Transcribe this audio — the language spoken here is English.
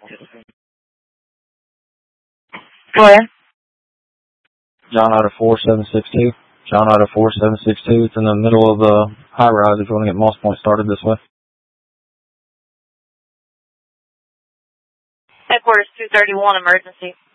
Go ahead. John Otter 4762. John Otter 4762. It's in the middle of the high rise if you want to get Moss Point started this way. Headquarters 231, emergency.